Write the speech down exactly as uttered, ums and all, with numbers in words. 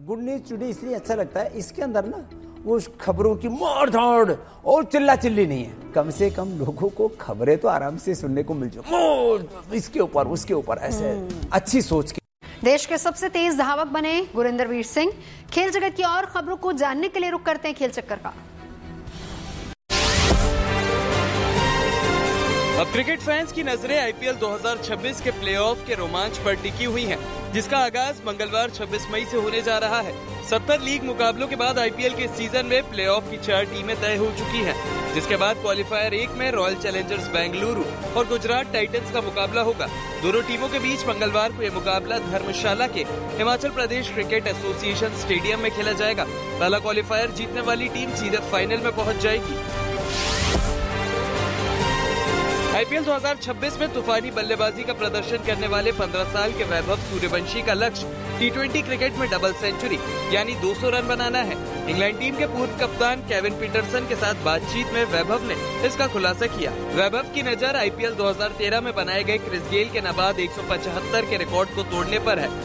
Good news today इसलिए अच्छा लगता है, इसके अंदर ना वो खबरों की मार धाड़ और चिल्ला चिल्ली नहीं है। कम से कम लोगों को खबरें तो आराम से सुनने को मिल जाए, इसके ऊपर उसके ऊपर ऐसे अच्छी सोच की। देश के सबसे तेज धावक बने गुरिंदरवीर सिंह। खेल जगत की और खबरों को जानने के लिए रुक करते हैं खेल चक्कर का। अब क्रिकेट फैंस की नजरें आईपीएल दो हज़ार छब्बीस के प्लेऑफ के रोमांच पर टिकी हुई हैं, जिसका आगाज मंगलवार छब्बीस मई से होने जा रहा है। सत्तर लीग मुकाबलों के बाद आईपीएल के सीजन में प्लेऑफ की चार टीमें तय हो चुकी हैं, जिसके बाद क्वालिफायर एक में रॉयल चैलेंजर्स बेंगलुरु और गुजरात टाइटंस का मुकाबला होगा। दोनों टीमों के बीच मंगलवार को यह मुकाबला धर्मशाला के Himachal Pradesh cricket association stadium में खेला जाएगा। पहला क्वालिफायर जीतने वाली टीम सीधे फाइनल में पहुंच जाएगी। आईपीएल दो हज़ार छब्बीस में तूफानी बल्लेबाजी का प्रदर्शन करने वाले पंद्रह साल के वैभव सूर्यवंशी का लक्ष्य टी ट्वेंटी क्रिकेट में डबल सेंचुरी यानी दो सौ रन बनाना है। इंग्लैंड टीम के पूर्व कप्तान केविन पीटरसन के साथ बातचीत में वैभव ने इसका खुलासा किया। वैभव की नजर आईपीएल दो हज़ार तेरह में बनाए गए क्रिस गेल के नाबाद एक सौ पचहत्तर के रिकॉर्ड को तोड़ने पर है।